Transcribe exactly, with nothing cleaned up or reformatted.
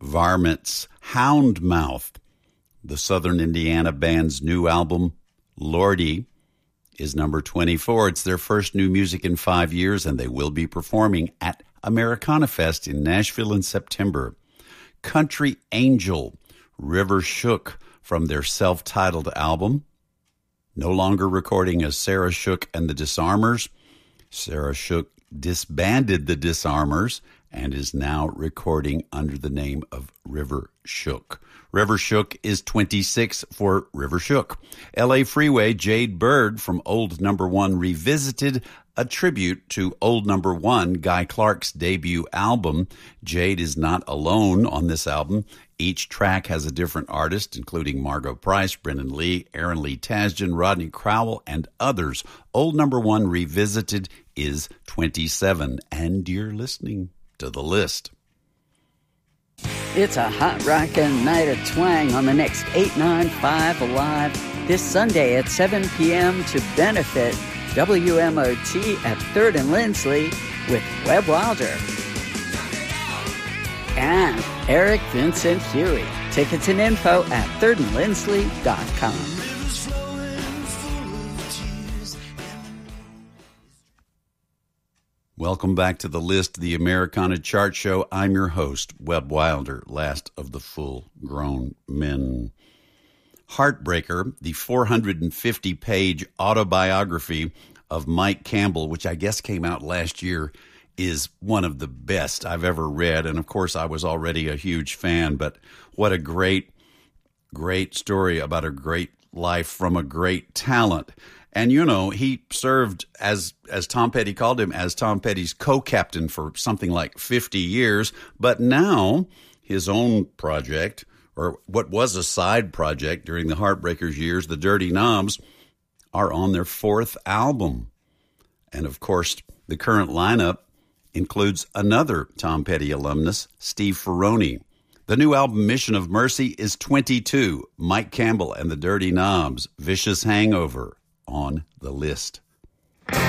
Varmints Houndmouth. The Southern Indiana band's new album, Lordy, is number twenty-four. It's their first new music in five years, and they will be performing at Americana Fest in Nashville in September. Country Angel, River Shook, from their self-titled album. No longer recording as Sarah Shook and the Disarmers. Sarah Shook disbanded the Disarmers and is now recording under the name of River Shook. River Shook is twenty-six for River Shook. L A Freeway, Jade Bird from Old Number One revisited, a tribute to Old Number One, Guy Clark's debut album. Jade is not alone on this album. Each track has a different artist, including Margot Price, Brennan Lee, Aaron Lee Tasjan, Rodney Crowell, and others. Old Number One revisited is twenty-seven, and you're listening to The List. It's a hot rockin' night of twang on the next eight ninety-five Alive this Sunday at seven p.m. to benefit W M O T at third and Lindsley with Webb Wilder and Eric Vincent Huey. Tickets and info at third and lindsley dot com. Welcome back to The List, the Americana Chart Show. I'm your host, Webb Wilder, last of the full-grown men. Heartbreaker, the four hundred fifty page autobiography of Mike Campbell, which I guess came out last year, is one of the best I've ever read. And, of course, I was already a huge fan, but what a great, great story about a great life from a great talent. And, you know, he served, as as Tom Petty called him, as Tom Petty's co-captain for something like fifty years. But now his own project, or what was a side project during the Heartbreakers years, the Dirty Knobs, are on their fourth album. And, of course, the current lineup includes another Tom Petty alumnus, Steve Ferrone. The new album, Mission of Mercy, is twenty-two. Mike Campbell and the Dirty Knobs, Vicious Hangover, on The List.